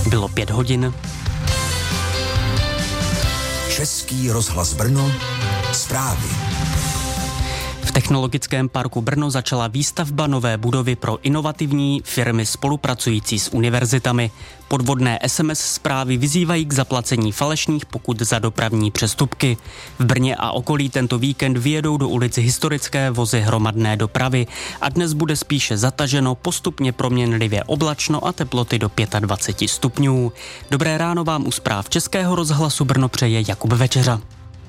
Bylo 5 hodin. Český rozhlas Brno, zprávy. V Technologickém parku Brno začala výstavba nové budovy pro inovativní firmy spolupracující s univerzitami. Podvodné SMS zprávy vyzývají k zaplacení falešných pokut za dopravní přestupky. V Brně a okolí tento víkend vyjedou do ulic historické vozy hromadné dopravy a dnes bude spíše zataženo, postupně proměnlivě oblačno a teploty do 25 stupňů. Dobré ráno vám u zpráv Českého rozhlasu Brno přeje Jakub Večeřa.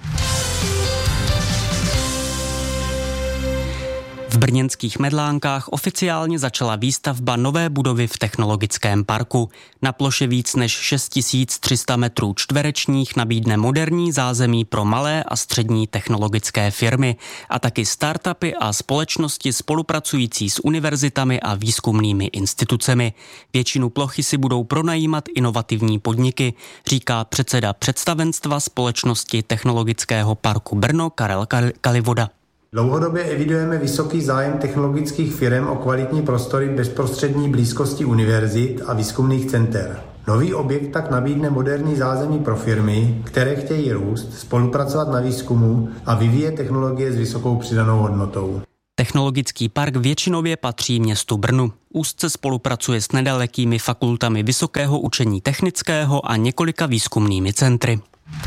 V brněnských Medlánkách oficiálně začala výstavba nové budovy v Technologickém parku. Na ploše víc než 6300 metrů čtverečních nabídne moderní zázemí pro malé a střední technologické firmy a taky startupy a společnosti spolupracující s univerzitami a výzkumnými institucemi. Většinu plochy si budou pronajímat inovativní podniky, říká předseda představenstva společnosti Technologického parku Brno Karel Kalivoda. Dlouhodobě evidujeme vysoký zájem technologických firm o kvalitní prostory v bezprostřední blízkosti univerzit a výzkumných center. Nový objekt tak nabídne moderní zázemí pro firmy, které chtějí růst, spolupracovat na výzkumu a vyvíjet technologie s vysokou přidanou hodnotou. Technologický park většinově patří městu Brnu. Úzce spolupracuje s nedalekými fakultami vysokého učení technického a několika výzkumnými centry.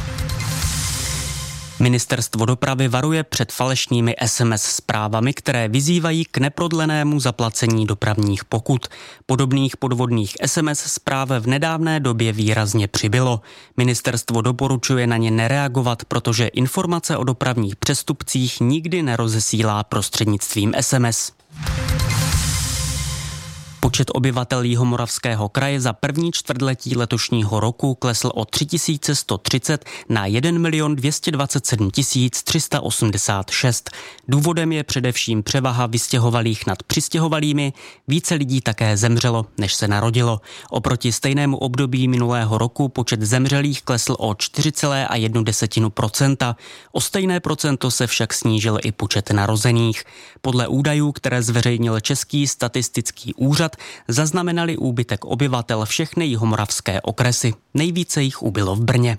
Ministerstvo dopravy varuje před falešnými SMS zprávami, které vyzývají k neprodlenému zaplacení dopravních pokut. Podobných podvodných SMS zpráv v nedávné době výrazně přibylo. Ministerstvo doporučuje na ně nereagovat, protože informace o dopravních přestupcích nikdy nerozesílá prostřednictvím SMS. Počet obyvatel Jihomoravského kraje za první čtvrtletí letošního roku klesl o 3130 na 1 227 386. Důvodem je především převaha vystěhovalých nad přistěhovalými. Více lidí také zemřelo, než se narodilo. Oproti stejnému období minulého roku počet zemřelých klesl o 4,1%. O stejné procento se však snížil i počet narozených. Podle údajů, které zveřejnil Český statistický úřad, zaznamenali úbytek obyvatel všechny jihomoravské okresy. Nejvíce jich ubylo v Brně.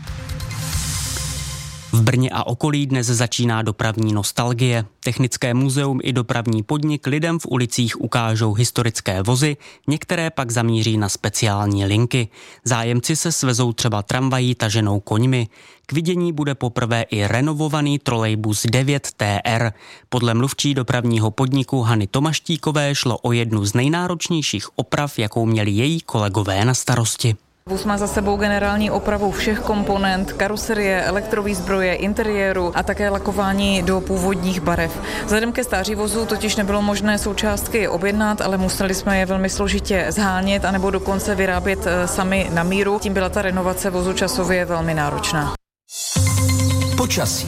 V Brně a okolí dnes začíná dopravní nostalgie. Technické muzeum i dopravní podnik lidem v ulicích ukážou historické vozy, některé pak zamíří na speciální linky. Zájemci se svezou třeba tramvají taženou koňmi. K vidění bude poprvé i renovovaný trolejbus 9TR. Podle mluvčí dopravního podniku Hany Tomaštíkové šlo o jednu z nejnáročnějších oprav, jakou měli její kolegové na starosti. Vůz má za sebou generální opravu všech komponent, karoserie, elektrovýzbroje, interiéru a také lakování do původních barev. Vzhledem ke stáří vozu totiž nebylo možné součástky objednat, ale museli jsme je velmi složitě zhánět anebo dokonce vyrábět sami na míru. Tím byla ta renovace vozu časově velmi náročná. Počasí.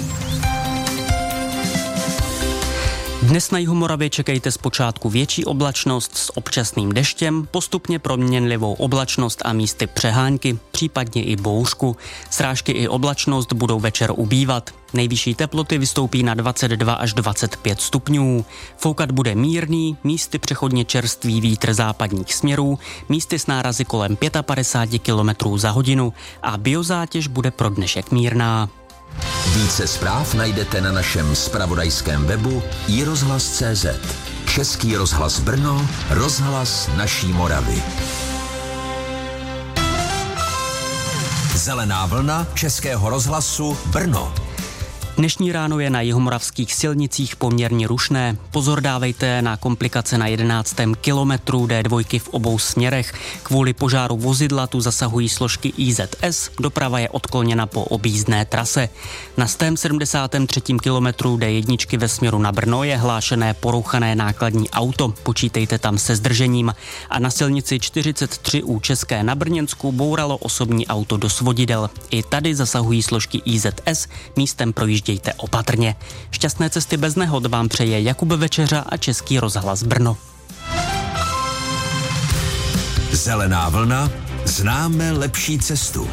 Dnes na Jihomoravě čekejte zpočátku větší oblačnost s občasným deštěm, postupně proměnlivou oblačnost a místy přehánky, případně i bouřku. Srážky i oblačnost budou večer ubývat. Nejvyšší teploty vystoupí na 22 až 25 stupňů. Foukat bude mírný, místy přechodně čerstvý vítr západních směrů, místy s nárazy kolem 55 km za hodinu a biozátěž bude pro dnešek mírná. Více zpráv najdete na našem zpravodajském webu iRozhlas.cz. Český rozhlas Brno, rozhlas naší Moravy. Zelená vlna Českého rozhlasu Brno. Dnešní ráno je na jihomoravských silnicích poměrně rušné. Pozor dávejte na komplikace na 11. kilometru D2 v obou směrech. Kvůli požáru vozidla tu zasahují složky IZS, doprava je odkloněna po objízdné trase. Na 173. kilometru D1 ve směru na Brno je hlášené porouchané nákladní auto, počítejte tam se zdržením. A na silnici 43 u České na Brněnsku bouralo osobní auto do svodidel. I tady zasahují složky IZS, místem projíždějte opatrně. Šťastné cesty bez nehod vám přeje Jakub Večeřa a Český rozhlas Brno. Zelená vlna, známe lepší cestu.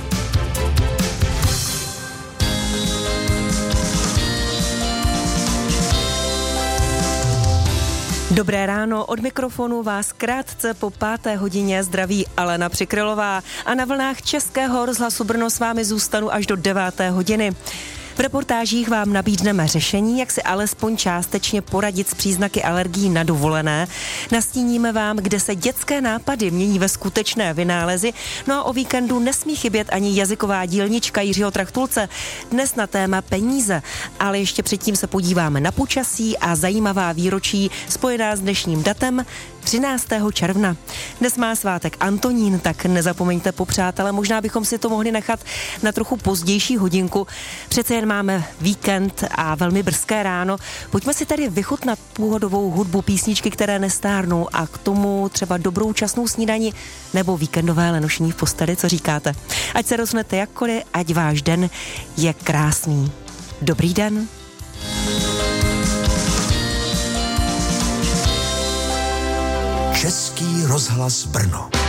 Dobré ráno, od mikrofonu vás krátce po 5. hodině zdraví Alena Přikrylová a na vlnách Českého rozhlasu Brno s vámi zůstanu až do 9. hodiny. V reportážích vám nabídneme řešení, jak si alespoň částečně poradit s příznaky alergií na dovolené. Nastíníme vám, kde se dětské nápady mění ve skutečné vynálezy. No a o víkendu nesmí chybět ani jazyková dílnička Jiřího Trachtulce. Dnes na téma peníze. Ale ještě předtím se podíváme na počasí a zajímavá výročí spojená s dnešním datem 13. června. Dnes má svátek Antonín, tak nezapomeňte popřát, ale možná bychom si to mohli nechat na trochu pozdější hodinku. Přece jen máme víkend a velmi brzké ráno. Pojďme si tady vychutnat původovou hudbu, písničky, které nestárnou a k tomu třeba dobrou časnou snídani nebo víkendové lenošení v posteli, co říkáte? Ať se rozhodnete jakkoliv, ať váš den je krásný. Dobrý den. Český rozhlas Brno.